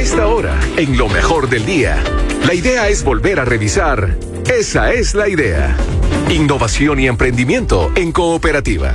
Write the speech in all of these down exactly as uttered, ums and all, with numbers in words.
esta hora, en lo mejor del día. La idea es volver a revisar. Esa es la idea. Innovación y emprendimiento en cooperativa.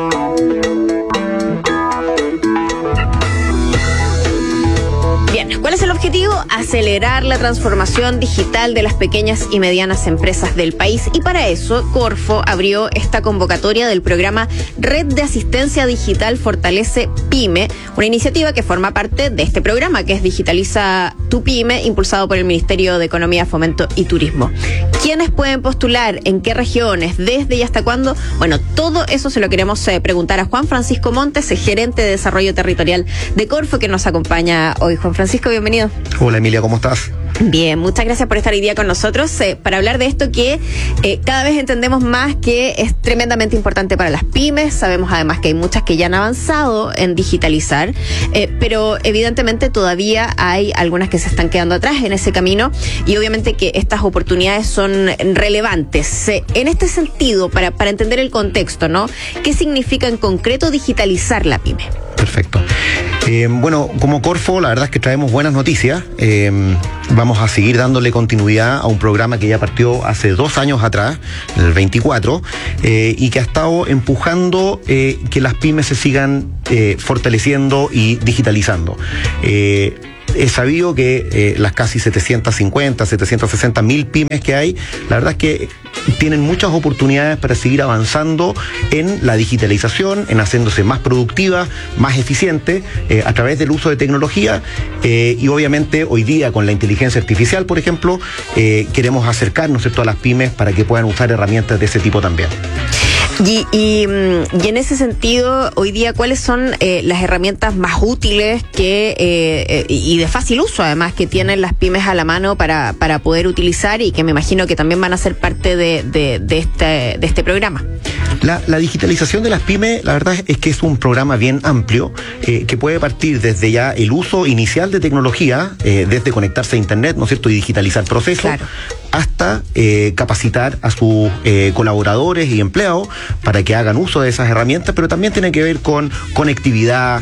Bien, ¿cuál es el objetivo? Acelerar la transformación digital de las pequeñas y medianas empresas del país. Y para eso, Corfo abrió esta convocatoria del programa Red de Asistencia Digital Fortalece PYME, una iniciativa que forma parte de este programa, que es Digitaliza tu PYME, impulsado por el Ministerio de Economía, Fomento y Turismo. ¿Quiénes pueden postular? ¿En qué regiones? ¿Desde y hasta cuándo? Bueno, todo eso se lo queremos eh, preguntar a Juan Francisco Montes, gerente de Desarrollo Territorial de Corfo, que nos acompaña hoy. Juan Francisco, bienvenido. Hola Emilia, ¿cómo estás? Bien, muchas gracias por estar hoy día con nosotros eh, para hablar de esto que eh, cada vez entendemos más que es tremendamente importante para las pymes. Sabemos además que hay muchas que ya han avanzado en digitalizar, eh, pero evidentemente todavía hay algunas que se están quedando atrás en ese camino y obviamente que estas oportunidades son relevantes. Eh, en este sentido, para, para entender el contexto, ¿no? ¿Qué significa en concreto digitalizar la pyme? Perfecto. Eh, bueno, como Corfo, la verdad es que traemos buenas noticias. Eh, vamos a seguir dándole continuidad a un programa que ya partió hace dos años atrás, el veinticuatro, eh, y que ha estado empujando eh, que las pymes se sigan eh, fortaleciendo y digitalizando. Eh, Es sabido que eh, las casi setecientas cincuenta, setecientas sesenta mil pymes que hay, la verdad es que tienen muchas oportunidades para seguir avanzando en la digitalización, en haciéndose más productivas, más eficientes, eh, a través del uso de tecnología, eh, y obviamente hoy día con la inteligencia artificial, por ejemplo, eh, queremos acercarnos, ¿cierto?, a las pymes para que puedan usar herramientas de ese tipo también. Y, y, y en ese sentido, hoy día, ¿cuáles son eh, las herramientas más útiles que eh, y de fácil uso, además, que tienen las pymes a la mano para, para poder utilizar y que me imagino que también van a ser parte de, de, de, este, de este programa? La, la digitalización de las pymes, la verdad es que es un programa bien amplio, eh, que puede partir desde ya el uso inicial de tecnología, eh, desde conectarse a internet, ¿no es cierto?, y digitalizar procesos, claro, hasta eh, capacitar a sus eh, colaboradores y empleados para que hagan uso de esas herramientas, pero también tiene que ver con conectividad,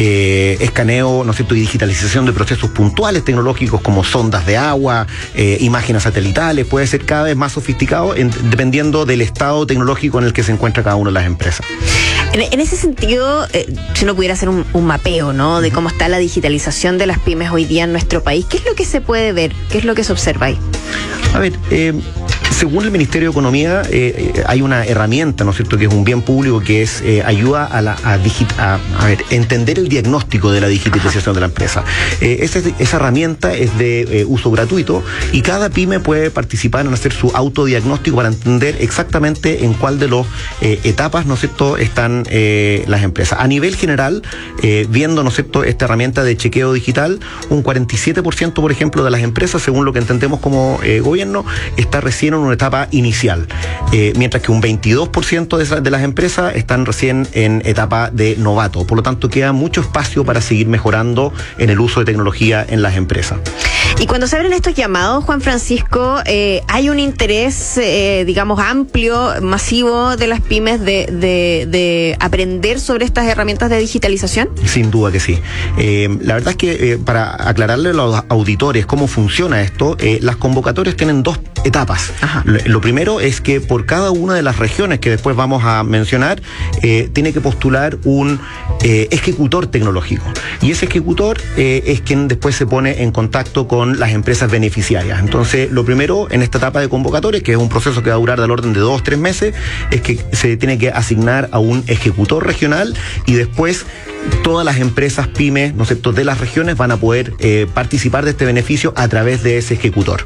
eh, escaneo, ¿no es cierto?, y digitalización de procesos puntuales tecnológicos como sondas de agua, eh, imágenes satelitales. Puede ser cada vez más sofisticado en, dependiendo del estado tecnológico en el que se encuentra cada una de las empresas. En, en ese sentido, eh, si uno pudiera hacer un, un mapeo, ¿no?, de cómo está la digitalización de las pymes hoy día en nuestro país, ¿qué es lo que se puede ver? ¿Qué es lo que se observa ahí? A ver, eh, según el Ministerio de Economía, eh, hay una herramienta, ¿no es cierto?, que es un bien público, que es eh, ayuda a, la, a, digit, a, a ver, entender el diagnóstico de la digitalización, ajá, de la empresa. Eh, esa, esa herramienta es de eh, uso gratuito y cada pyme puede participar en hacer su autodiagnóstico para entender exactamente en cuál de las eh, etapas, ¿no es cierto?, están eh, las empresas. A nivel general, eh, viendo, ¿no es cierto?, esta herramienta de chequeo digital, un cuarenta y siete por ciento, por ejemplo, de las empresas, según lo que entendemos como eh, gobierno, está recién en una etapa inicial, eh, mientras que un veintidós por ciento de, esa, de las empresas están recién en etapa de novato. Por lo tanto, queda mucho espacio para seguir mejorando en el uso de tecnología en las empresas. Y cuando se abren estos llamados, Juan Francisco, eh, ¿hay un interés, eh, digamos, amplio, masivo de las pymes de, de, de aprender sobre estas herramientas de digitalización? Sin duda que sí. Eh, la verdad es que eh, para aclararle a los auditores cómo funciona esto, eh, las convocatorias tienen dos etapas. Lo, lo primero es que por cada una de las regiones que después vamos a mencionar, eh, tiene que postular un eh, ejecutor tecnológico. Y ese ejecutor eh, es quien después se pone en contacto con las empresas beneficiarias. Entonces, lo primero en esta etapa de convocatoria, que es un proceso que va a durar del orden de dos, tres meses, es que se tiene que asignar a un ejecutor regional y después todas las empresas pymes, ¿no es cierto?, de las regiones van a poder eh, participar de este beneficio a través de ese ejecutor.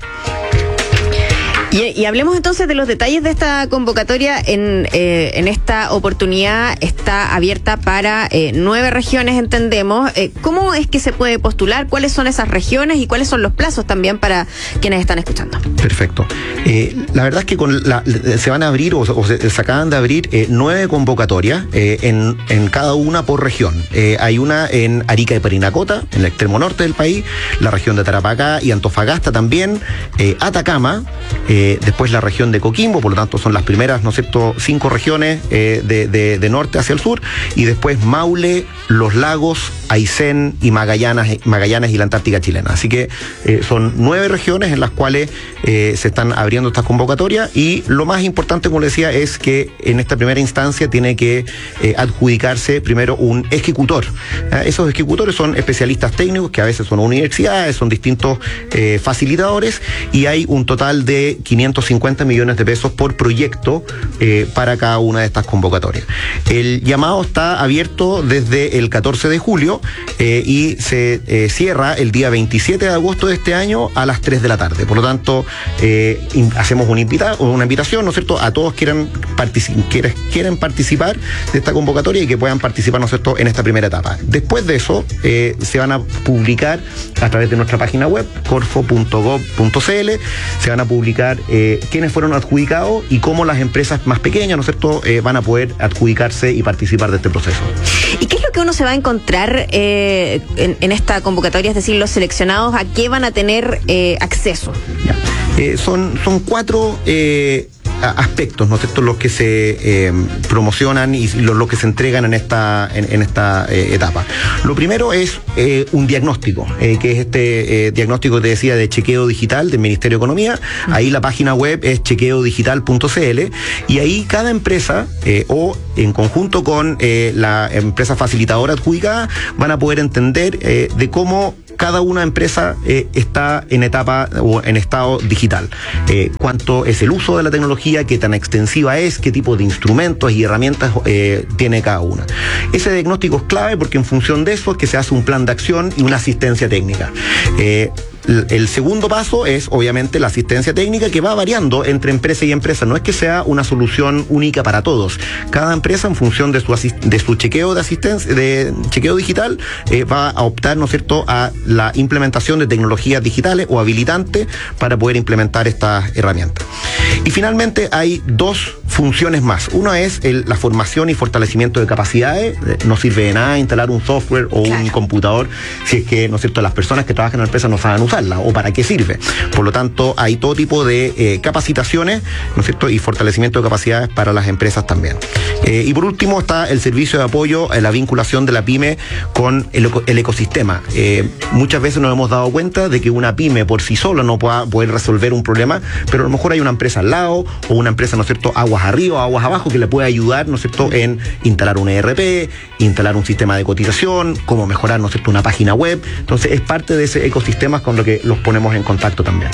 Y, y hablemos entonces de los detalles de esta convocatoria. En, eh, en esta oportunidad está abierta para eh, nueve regiones, entendemos. Eh, ¿Cómo es que se puede postular? ¿Cuáles son esas regiones y cuáles son los plazos también para quienes están escuchando? Perfecto. Eh, la verdad es que con la, se van a abrir o, o se, se acaban de abrir eh, nueve convocatorias eh, en, en cada una por región. Eh, hay una en Arica y Parinacota, en el extremo norte del país, la región de Tarapacá y Antofagasta también, eh, Atacama, eh, eh, después la región de Coquimbo, por lo tanto son las primeras, ¿no es cierto?, cinco regiones eh, de, de, de norte hacia el sur, y después Maule, Los Lagos, Aysén y Magallanes, Magallanes y la Antártica chilena. Así que eh, son nueve regiones en las cuales eh, se están abriendo estas convocatorias, y lo más importante, como le decía, es que en esta primera instancia tiene que eh, adjudicarse primero un ejecutor. ¿Eh? Esos ejecutores son especialistas técnicos que a veces son universidades, son distintos eh, facilitadores, y hay un total de quinientos cincuenta millones de pesos por proyecto eh, para cada una de estas convocatorias. El llamado está abierto desde el catorce de julio eh, y se eh, cierra el día veintisiete de agosto de este año a las tres de la tarde. Por lo tanto, eh, in, hacemos una, invita una invitación, ¿no es cierto?, a todos quieran particip quienes quieren participar de esta convocatoria y que puedan participar, ¿no es cierto?, en esta primera etapa. Después de eso, eh, se van a publicar a través de nuestra página web, corfo punto gob punto cl, se van a publicar eh, quiénes fueron adjudicados y cómo las empresas más pequeñas, ¿no es cierto?, eh, van a poder adjudicarse y participar de este proceso. ¿Y qué es lo que uno se va a encontrar eh, en, en esta convocatoria? Es decir, los seleccionados, ¿a qué van a tener eh, acceso? Ya. Eh, son, son cuatro eh, aspectos, ¿no es cierto?, los que se eh, promocionan y los lo que se entregan en esta, en, en esta eh, etapa. Lo primero es eh, un diagnóstico, eh, que es este eh, diagnóstico que te decía de chequeo digital del Ministerio de Economía. Ahí la página web es chequeo digital punto cl, y ahí cada empresa eh, o en conjunto con eh, la empresa facilitadora adjudicada van a poder entender eh, de cómo cada una empresa eh, está en etapa o en estado digital. Eh, cuánto es el uso de la tecnología, qué tan extensiva es, qué tipo de instrumentos y herramientas eh, tiene cada una. Ese diagnóstico es clave porque en función de eso es que se hace un plan de acción y una asistencia técnica. Eh, El segundo paso es, obviamente, la asistencia técnica, que va variando entre empresa y empresa. No es que sea una solución única para todos. Cada empresa, en función de su, de su chequeo de asistencia, de chequeo digital, eh, va a optar, ¿no es cierto?, a la implementación de tecnologías digitales o habilitantes para poder implementar estas herramientas. Y finalmente hay dos funciones más. Una es el, la formación y fortalecimiento de capacidades. No sirve de nada instalar un software o claro. un computador si es que, ¿no es cierto?, las personas que trabajan en la empresa no saben usarla o para qué sirve. Por lo tanto, hay todo tipo de eh, capacitaciones, ¿no es cierto?, y fortalecimiento de capacidades para las empresas también. Eh, y por último está el servicio de apoyo a la vinculación de la pyme con el, el ecosistema. Eh, muchas veces nos hemos dado cuenta de que una pyme por sí sola no pueda poder resolver un problema, pero a lo mejor hay una empresa al lado o una empresa, ¿no es cierto?, aguas arriba o aguas abajo que le puede ayudar, ¿no es cierto?, en instalar un E R P, instalar un sistema de cotización, cómo mejorar, ¿no es cierto?, una página web. Entonces es parte de ese ecosistema con lo que los ponemos en contacto también.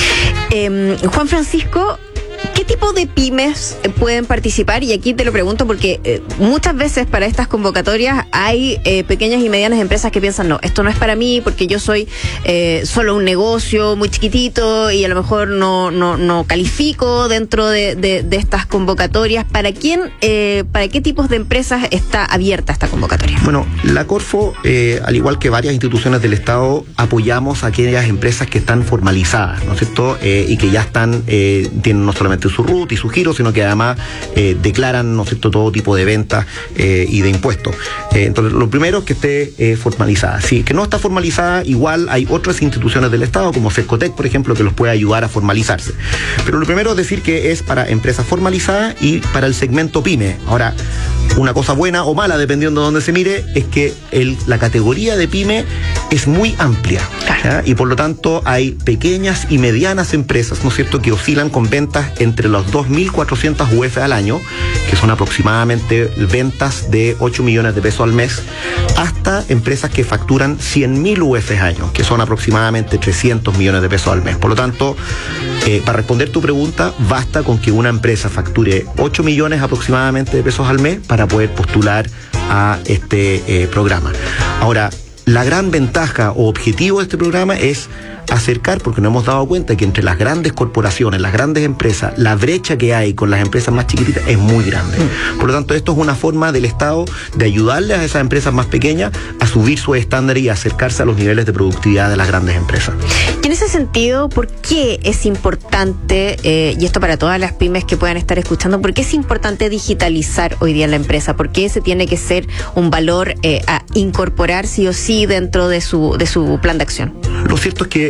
Eh, Juan Francisco, ¿qué tipo de pymes pueden participar? Y aquí te lo pregunto porque eh, muchas veces para estas convocatorias hay eh, pequeñas y medianas empresas que piensan, no, esto no es para mí porque yo soy eh, solo un negocio muy chiquitito y a lo mejor no, no, no califico dentro de, de, de estas convocatorias. ¿Para quién, eh, para qué tipos de empresas está abierta esta convocatoria? Bueno, la Corfo, eh, al igual que varias instituciones del Estado, apoyamos a aquellas empresas que están formalizadas, ¿no es cierto?, eh, y que ya están, eh, tienen no solamente su R U T y su giro, sino que además eh, declaran, ¿no es cierto?, todo tipo de ventas eh, y de impuestos. Eh, entonces, lo primero es que esté eh, formalizada. Si que no está formalizada, igual hay otras instituciones del Estado, como Cercotec, por ejemplo, que los puede ayudar a formalizarse. Pero lo primero es decir que es para empresas formalizadas y para el segmento pyme. Ahora, una cosa buena o mala, dependiendo de dónde se mire, es que el, la categoría de pyme es muy amplia, ¿ya? Y por lo tanto hay pequeñas y medianas empresas, ¿no es cierto?, que oscilan con ventas entre los dos mil cuatrocientas U F al año, que son aproximadamente ventas de ocho millones de pesos al mes, hasta empresas que facturan cien mil U F al año, que son aproximadamente trescientos millones de pesos al mes. Por lo tanto, eh, para responder tu pregunta, basta con que una empresa facture ocho millones aproximadamente de pesos al mes para poder postular a este eh, programa. Ahora, la gran ventaja o objetivo de este programa es acercar, porque nos hemos dado cuenta que entre las grandes corporaciones, las grandes empresas, la brecha que hay con las empresas más chiquititas es muy grande. Mm. Por lo tanto, esto es una forma del Estado de ayudarles a esas empresas más pequeñas a subir sus estándares y acercarse a los niveles de productividad de las grandes empresas. Y en ese sentido, ¿por qué es importante, eh, y esto para todas las pymes que puedan estar escuchando, por qué es importante digitalizar hoy día en la empresa? ¿Por qué ese tiene que ser un valor eh, a incorporar sí o sí dentro de su, de su plan de acción? Lo cierto es que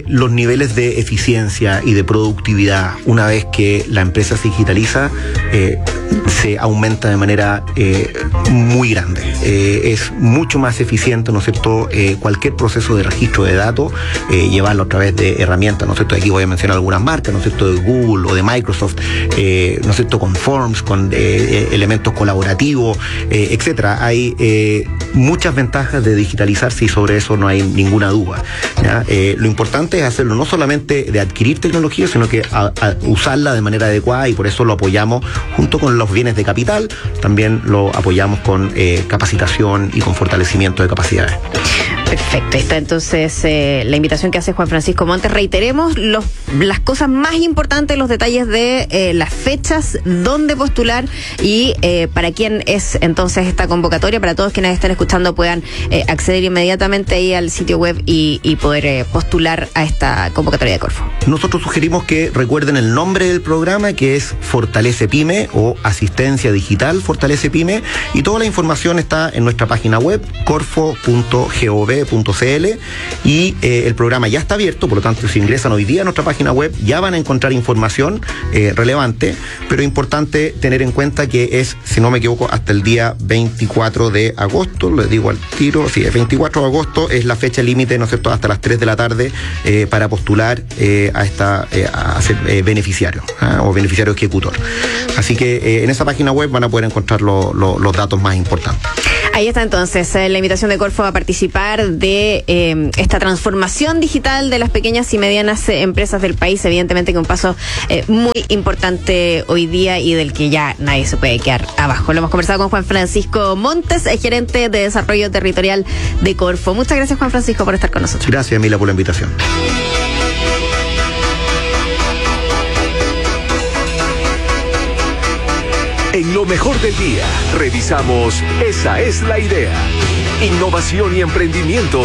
los niveles de eficiencia y de productividad, una vez que la empresa se digitaliza, eh, se aumenta de manera eh, muy grande. Eh, es mucho más eficiente, ¿no es cierto?, eh, cualquier proceso de registro de datos, eh, llevarlo a través de herramientas, ¿no es cierto? Aquí voy a mencionar algunas marcas, ¿no es cierto?, de Google o de Microsoft, eh, ¿no es cierto?, con Forms, con eh, elementos colaborativos, eh, etcétera. Hay eh, muchas ventajas de digitalizarse y sobre eso no hay ninguna duda, ¿ya? Eh, lo importante es hacerlo no solamente de adquirir tecnología, sino que a, a usarla de manera adecuada, y por eso lo apoyamos junto con los bienes de capital, también lo apoyamos con eh, capacitación y con fortalecimiento de capacidades. Perfecto, ahí está entonces eh, la invitación que hace Juan Francisco Montes. Reiteremos los, las cosas más importantes, los detalles de eh, las fechas, dónde postular y eh, para quién es entonces esta convocatoria. Para todos quienes están escuchando puedan eh, acceder inmediatamente ahí al sitio web y, y poder eh, postular a esta convocatoria de Corfo. Nosotros sugerimos que recuerden el nombre del programa, que es Fortalece Pyme o Asistencia Digital Fortalece Pyme, y toda la información está en nuestra página web corfo punto gov punto cl, y eh, el programa ya está abierto, por lo tanto si ingresan hoy día a nuestra página web ya van a encontrar información eh, relevante, pero importante tener en cuenta que es, si no me equivoco, hasta el día veinticuatro de agosto, les digo al tiro, sí, el veinticuatro de agosto es la fecha límite, ¿no es cierto?, hasta las tres de la tarde eh, para postular eh, a esta eh, a ser eh, beneficiario ¿eh? o beneficiario ejecutor. Así que eh, en esa página web van a poder encontrar lo, lo, los datos más importantes. Ahí está entonces eh, la invitación de Corfo a participar de eh, esta transformación digital de las pequeñas y medianas eh, empresas del país. Evidentemente que un paso eh, muy importante hoy día y del que ya nadie se puede quedar abajo. Lo hemos conversado con Juan Francisco Montes, eh, gerente de desarrollo territorial de Corfo. Muchas gracias, Juan Francisco, por estar con nosotros. Gracias, Mila, por la invitación. En lo mejor del día, revisamos Esa es la idea. Innovación y emprendimiento